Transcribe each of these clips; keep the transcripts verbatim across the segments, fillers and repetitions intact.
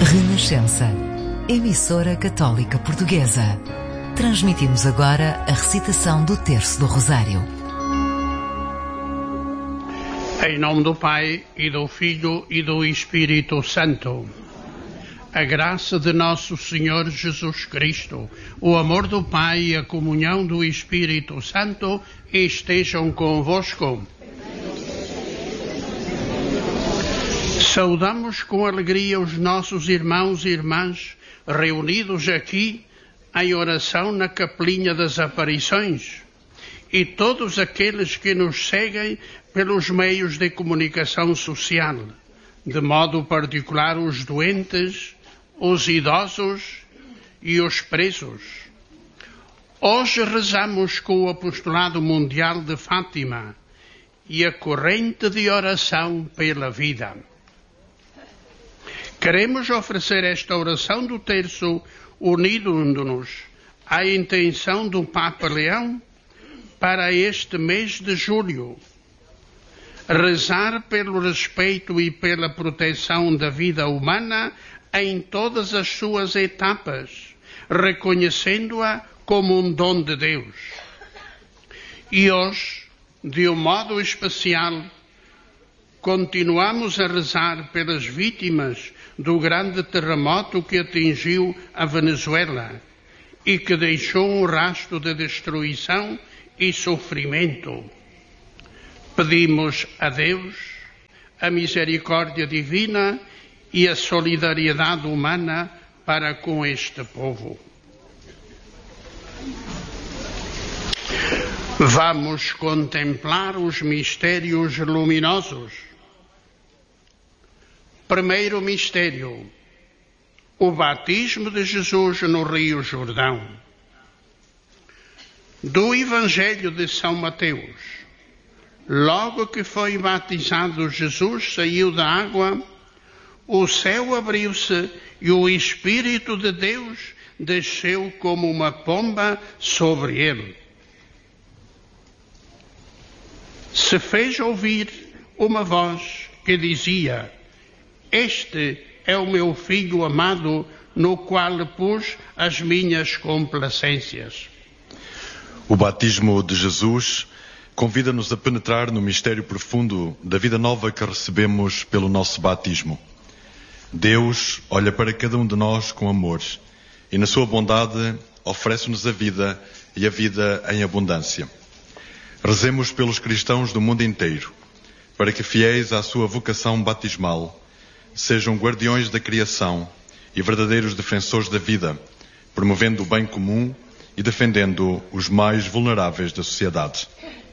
Renascença, emissora católica portuguesa. Transmitimos agora a recitação do Terço do Rosário. Em nome do Pai, e do Filho, e do Espírito Santo. A graça de nosso Senhor Jesus Cristo, o amor do Pai e a comunhão do Espírito Santo estejam convosco. Saudamos com alegria os nossos irmãos e irmãs reunidos aqui em oração na Capelinha das Aparições e todos aqueles que nos seguem pelos meios de comunicação social, de modo particular os doentes, os idosos e os presos. Hoje rezamos com o Apostolado Mundial de Fátima e a corrente de oração pela vida. Queremos oferecer esta oração do terço unindo-nos à intenção do Papa Leão para este mês de julho. Rezar pelo respeito e pela proteção da vida humana em todas as suas etapas, reconhecendo-a como um dom de Deus. E hoje, de um modo especial, continuamos a rezar pelas vítimas do grande terremoto que atingiu a Venezuela e que deixou um rastro de destruição e sofrimento. Pedimos a Deus a misericórdia divina e a solidariedade humana para com este povo. Vamos contemplar os mistérios luminosos. Primeiro mistério, o batismo de Jesus no Rio Jordão. Do Evangelho de São Mateus. Logo que foi batizado Jesus, saiu da água, o céu abriu-se e o Espírito de Deus desceu como uma pomba sobre ele. Se fez ouvir uma voz que dizia: Este é o meu Filho amado, no qual pus as minhas complacências. O batismo de Jesus convida-nos a penetrar no mistério profundo da vida nova que recebemos pelo nosso batismo. Deus olha para cada um de nós com amor e, na sua bondade, oferece-nos a vida e a vida em abundância. Rezemos pelos cristãos do mundo inteiro, para que, fiéis à sua vocação batismal, sejam guardiões da criação e verdadeiros defensores da vida, promovendo o bem comum e defendendo os mais vulneráveis da sociedade.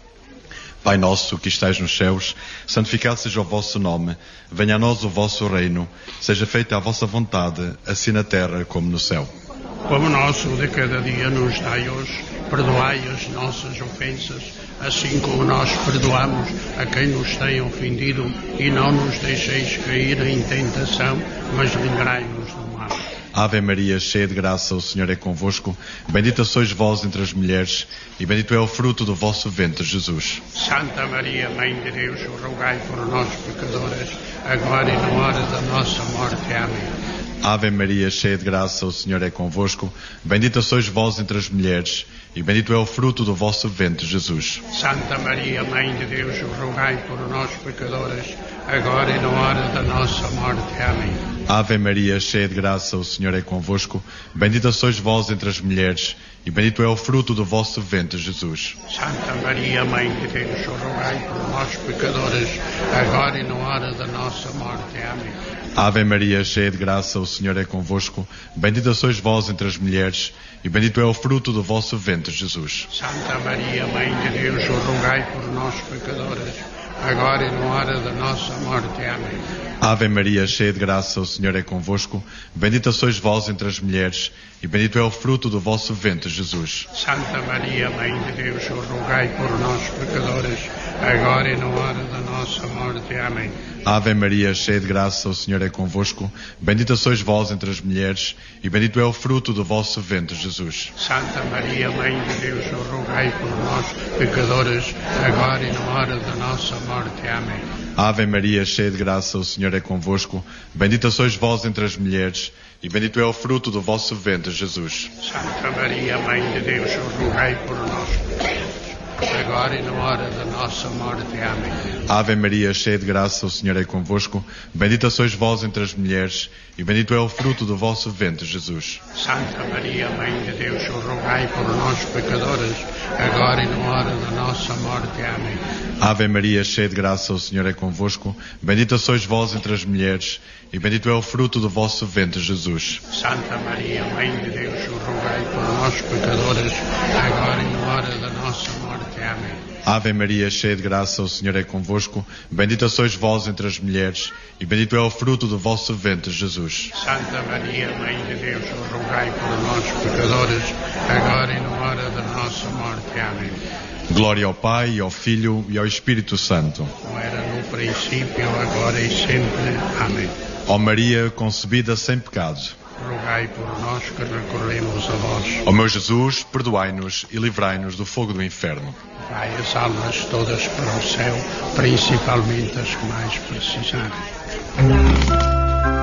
Pai nosso que estais nos céus, santificado seja o vosso nome, venha a nós o vosso reino, seja feita a vossa vontade, assim na terra como no céu. O pão nosso de cada dia nos dai hoje, perdoai as nossas ofensas, assim como nós perdoamos a quem nos tem ofendido, e não nos deixeis cair em tentação, mas livrai-nos do mal. Ave Maria, cheia de graça, o Senhor é convosco. Bendita sois vós entre as mulheres, e bendito é o fruto do vosso ventre, Jesus. Santa Maria, Mãe de Deus, rogai por nós, pecadores, agora e na hora da nossa morte. Amém. Ave Maria, cheia de graça, o Senhor é convosco. Bendita sois vós entre as mulheres, e bendito é o fruto do vosso ventre, Jesus. Santa Maria, Mãe de Deus, rogai por nós, pecadores, agora e na hora da nossa morte. Amém. Ave Maria, cheia de graça, o Senhor é convosco. Bendita sois vós entre as mulheres, e bendito é o fruto do vosso ventre, Jesus. Santa Maria, Mãe de Deus, rogai por nós, pecadores, agora e na hora da nossa morte. Amém. Ave Maria, cheia de graça, o Senhor é convosco. Bendita sois vós entre as mulheres, e bendito é o fruto do vosso ventre, Jesus. Santa Maria, Mãe de Deus, rogai por nós, pecadores, agora e na hora da nossa morte. Amém. Ave Maria, cheia de graça, o Senhor é convosco. Bendita sois vós entre as mulheres, e bendito é o fruto do vosso ventre, Jesus. Santa Maria, Mãe de Deus, rogai por nós, pecadores, agora e na hora da nossa morte. Amém. Ave Maria, cheia de graça, o Senhor é convosco. Bendita sois vós entre as mulheres, e bendito é o fruto do vosso ventre, Jesus. Santa Maria, Mãe de Deus, rogai por nós, pecadores, agora e na hora da nossa morte. Amém. Ave Maria, cheia de graça, o Senhor é convosco. Bendita sois vós entre as mulheres, e bendito é o fruto do vosso ventre, Jesus. Santa Maria, Mãe de Deus, rogai por nós, agora e na hora da nossa morte. Amém. Ave Maria, cheia de graça, o Senhor é convosco. Bendita sois vós entre as mulheres, e bendito é o fruto do vosso ventre, Jesus. Santa Maria, Mãe de Deus, rogai por nós, pecadores, agora e na hora da nossa morte. Amém. Ave Maria, cheia de graça, o Senhor é convosco. Bendita sois vós entre as mulheres, e bendito é o fruto do vosso ventre, Jesus. Santa Maria, Mãe de Deus, rogai por nós, pecadores, agora e na hora da nossa morte. Amém. Ave Maria, cheia de graça, o Senhor é convosco. Bendita sois vós entre as mulheres, e bendito é o fruto do vosso ventre, Jesus. Santa Maria, Mãe de Deus, rogai por nós, pecadores, agora e na hora da nossa morte. Amém. Glória ao Pai, e ao Filho e ao Espírito Santo. Como era no princípio, agora e sempre. Amém. Ó Maria, concebida sem pecado, rogai por nós que recorremos a vós. ó meu Jesus, perdoai-nos e livrai-nos do fogo do inferno. Vai as almas todas para o céu, principalmente as que mais precisarem.